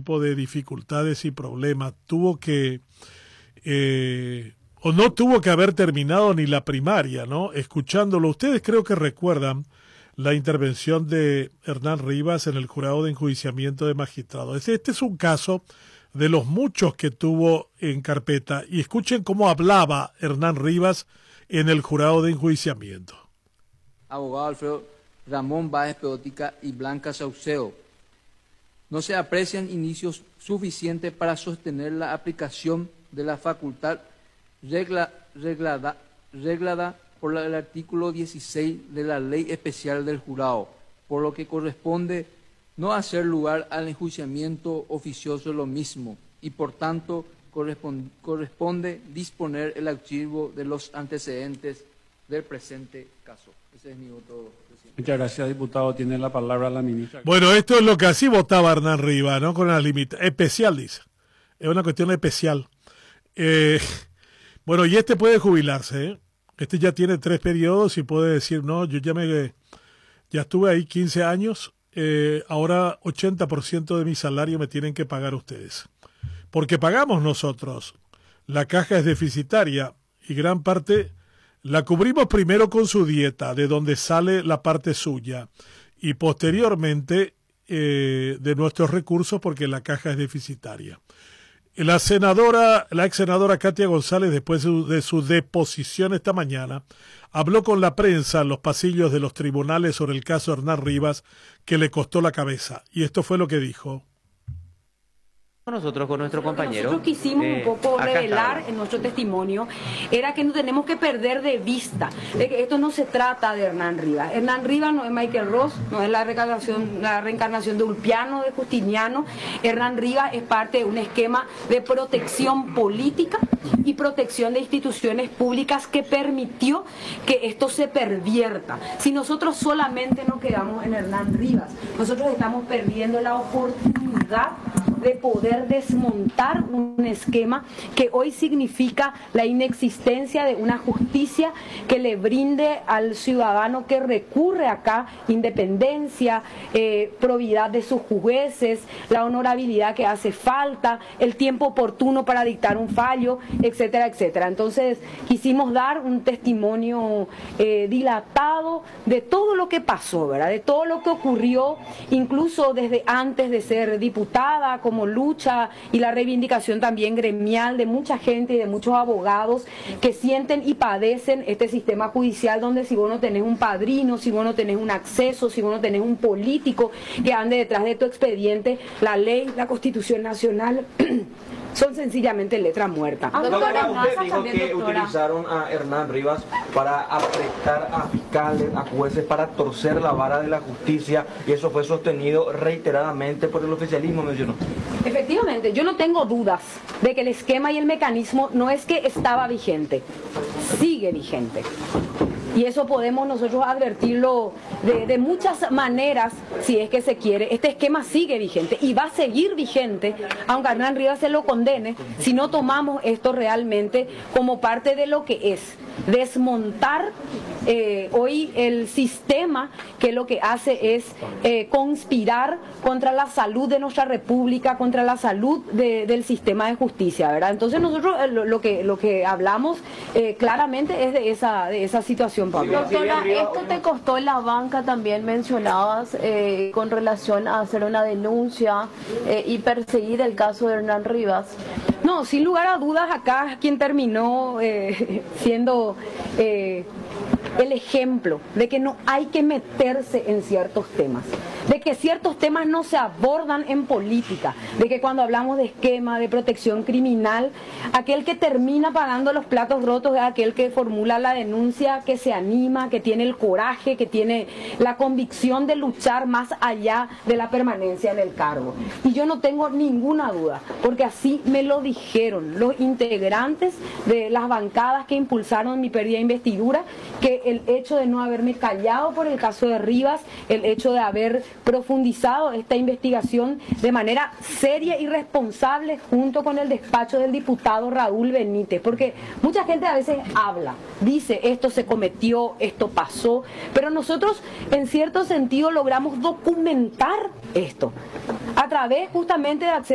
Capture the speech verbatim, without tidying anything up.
tipo de dificultades y problemas. Tuvo que, eh, o no tuvo que haber terminado ni la primaria, ¿no? Escuchándolo, ustedes creo que recuerdan la intervención de Hernán Rivas en el jurado de enjuiciamiento de magistrados. Este, este es un caso de los muchos que tuvo en carpeta, y escuchen cómo hablaba Hernán Rivas en el jurado de enjuiciamiento. Abogado Alfredo Ramón Báez Peotica y Blanca Saucedo, no se aprecian indicios suficientes para sostener la aplicación de la facultad regla, reglada, reglada por el artículo dieciséis de la Ley Especial del Jurado, por lo que corresponde no hacer lugar al enjuiciamiento oficioso de lo mismo y por tanto corresponde, corresponde disponer el archivo de los antecedentes del presente caso. Ese es mi voto, presidente. Muchas gracias, diputado. Tiene la palabra la ministra. Bueno, esto es lo que así votaba Hernán Rivas, ¿no? Con la limita especial, dice. Es una cuestión especial. Eh, bueno, y este puede jubilarse, ¿eh? Este ya tiene tres periodos y puede decir, no, yo ya me ya estuve ahí quince años, eh, ahora ochenta por ciento de mi salario me tienen que pagar ustedes. Porque pagamos nosotros. La caja es deficitaria y gran parte la cubrimos primero con su dieta, de donde sale la parte suya, y posteriormente eh, de nuestros recursos porque la caja es deficitaria. La senadora, la ex senadora Katia González, después de su, de su deposición esta mañana, habló con la prensa en los pasillos de los tribunales sobre el caso Hernán Rivas, que le costó la cabeza. Y esto fue lo que dijo. Nosotros con nuestro compañero. Nosotros quisimos eh, un poco revelar en nuestro testimonio, era que no tenemos que perder de vista de que esto no se trata de Hernán Rivas. Hernán Rivas no es Michael Ross, no es la reencarnación, la reencarnación de Ulpiano, de Justiniano. Hernán Rivas es parte de un esquema de protección política y protección de instituciones públicas que permitió que esto se pervierta. Si nosotros solamente nos quedamos en Hernán Rivas, nosotros estamos perdiendo la oportunidad de poder desmontar un esquema que hoy significa la inexistencia de una justicia que le brinde al ciudadano que recurre acá independencia, eh, probidad de sus jueces, la honorabilidad que hace falta, el tiempo oportuno para dictar un fallo, etcétera, etcétera. Entonces quisimos dar un testimonio eh, dilatado de todo lo que pasó, ¿verdad? De todo lo que ocurrió, incluso desde antes de ser diputada, como lucha y la reivindicación también gremial de mucha gente y de muchos abogados que sienten y padecen este sistema judicial donde si vos no tenés un padrino, si vos no tenés un acceso, si vos no tenés un político que ande detrás de tu expediente, la ley, la Constitución Nacional son sencillamente letra muerta. Ah, doctora, usted dijo que utilizaron a Hernán Rivas para apretar a fiscales, a jueces, para torcer la vara de la justicia, y eso fue sostenido reiteradamente por el oficialismo, mencionó. Efectivamente, yo no tengo dudas de que el esquema y el mecanismo no es que estaba vigente, sigue vigente. Y eso podemos nosotros advertirlo de, de muchas maneras, si es que se quiere. Este esquema sigue vigente y va a seguir vigente, aunque Hernán Rivas se lo condene, si no tomamos esto realmente como parte de lo que es. Desmontar eh, hoy el sistema que lo que hace es eh, conspirar contra la salud de nuestra república, contra la salud de, del sistema de justicia, ¿verdad? Entonces nosotros eh, lo, lo que lo que hablamos eh, claramente es de esa de esa situación, Pablo. Doctora, esto te costó en la banca, también mencionabas eh, con relación a hacer una denuncia eh, y perseguir el caso de Hernán Rivas. No, sin lugar a dudas, acá quien terminó eh, siendo eh, el ejemplo de que no hay que meterse en ciertos temas, de que ciertos temas no se abordan en política, de que cuando hablamos de esquema, de protección criminal, aquel que termina pagando los platos rotos es aquel que formula la denuncia, que se anima, que tiene el coraje, que tiene la convicción de luchar más allá de la permanencia en el cargo. Y yo no tengo ninguna duda, porque así me lo dijeron los integrantes de las bancadas que impulsaron mi pérdida de investidura, que el hecho de no haberme callado por el caso de Rivas, el hecho de haber profundizado esta investigación de manera seria y responsable junto con el despacho del diputado Raúl Benítez, porque mucha gente a veces habla, dice esto se cometió, esto pasó, pero nosotros en cierto sentido logramos documentar esto a través justamente de acceso